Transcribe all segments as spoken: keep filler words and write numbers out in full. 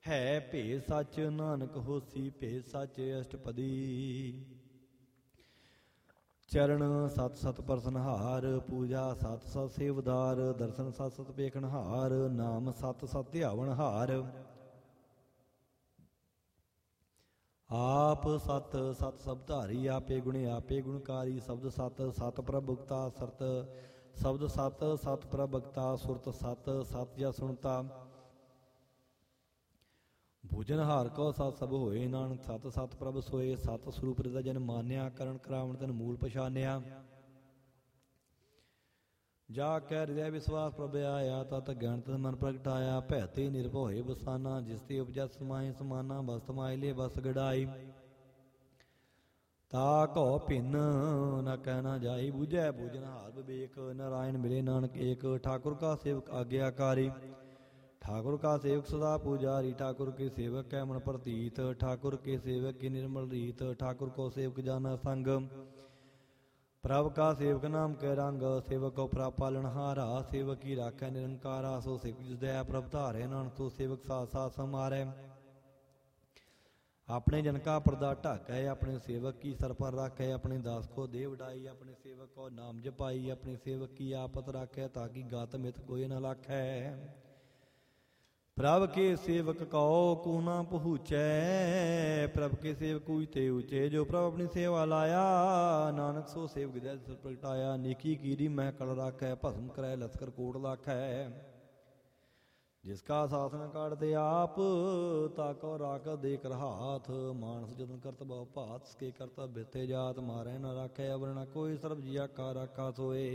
ਹੈ ਭੇਦ ਸੱਚ ਨਾਨਕ ਹੋਸੀ ਭੇਦ ਸੱਚ ਅਸ਼ਟਪਦੀ। ਚਰਨ ਸਤ ਸਤ ਪਰਸਨਹਾਰ ਪੂਜਾ ਸਤ ਸਤ ਸੇਵਦਾਰ ਦਰਸ਼ਨ ਸਤ ਸਤ ਵੇਖਣਹਾਰ ਨਾਮ ਸਤ ਸਤ ਧਿਆਵਣਹਾਰ। ਆਪ ਸਤ ਸਤ ਸਭ ਧਾਰੀ ਆਪੇ ਗੁਣੇ ਆਪੇ ਗੁਣਕਾਰੀ ਸ਼ਬਦ ਸਤ ਸਤ ਪ੍ਰਭੁਗਤਾ ਸਰਤ ਸ਼ਬਦ ਸਤ ਸਤ ਪ੍ਰਭਗਤਾ ਸੁਰਤ ਸਤ ਸਤ ਜਾ ਸੁਣਤਾ। ਭੋਜਨ ਹਾਰ ਕੋ ਸਤ ਸਭ ਹੋਏ ਨਾਨਕ ਸਤ ਸਤ ਪ੍ਰਭ ਸੋਏ। ਸਤ ਸਰੂਪ ਰਿਦਾ ਜਨ ਮਾਨਿਆ ਕਰਨ ਕਰਾਵਣ ਤਨ ਮੂਲ ਪਛਾਨਿਆ। ਜਾ ਕੈ ਹਿਰਦੈ ਵਿਸਵਾਸ ਪ੍ਰਭ ਆਇਆ ਤਤ ਗਿਆਨ ਤਤ ਮਨ ਪ੍ਰਗਟਾਇਆ। ਭੈ ਤੇ ਨਿਰਭਉ ਹੋਏ ਬਸਾਨਾ ਜਿਸ ਤੇ ਉਪਜੈ ਸਮਾਏ ਸਮਾਨਾ ਬਸਤ ਮਾਇ ਲੇ ਬਸ ਗੜਾਈ। ਤਾ ਕਉ ਭਿੰਨ ਨ ਕਹਿ ਨ ਜਾਈ ਬੁਝੈ ਭੋਜਨ ਹਾਰ ਵਿਵੇਕ। ਨਾਰਾਇਣ ਮਿਲੇ ਨਾਨਕ ਏਕ ਠਾਕੁਰ ਕਾ ਸੇਵਕ ਆਗਿਆਕਾਰੀ। ठाकुर का सेवक सदा पुजारी ठाकुर के सेवक कै मन प्रतीत। ठाकुर के सेवक की निर्मल रीत ठाकुर को सेवक जाना संग। प्रभ का सेवक नाम कै रंग सेवक को प्रभ पालनहारा। सेवक की राखै निरंकारा सो सेवक जिस दया प्रभ धारे नानक सो सेवक साथ साथ समारे। अपने जन का पर्दा ढाकै अपने सेवक की सर पर राखै। अपने दास को दे वडाई अपने सेवक को नाम जपाई। अपने सेवक की आपत राखै ताकि गात मित कोई न लाखै। प्रभ के सेवक कौ को ना पहुँचै प्रभ के सेवक ऊँचे ऊँचे। जो प्रभ अपनी सेवा लाया नानक सो सेवक दया सिर प्रगटाया। नेकी कीरी मह कल राखै भस्म करै लश्कर कोट लाखै। जिसका शासन काटते आप ताको राख दे कर हाथ। मानस जतन करत बहु भात सके करत भिते जात। मारै न राखै अवर न कोई सर्ब जिया का राखा सोए।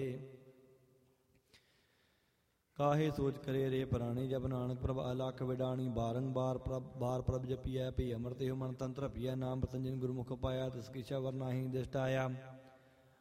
काहे सोच करे रे प्राणी जब नानक प्रभ अलख विडाणी। बारंबार प्रभ बार प्रभ जपिया पी अमृत मन तंत्र पिया। नाम पतंजन गुरमुख पाया तिसकी शवर नाही दिष्ट आया।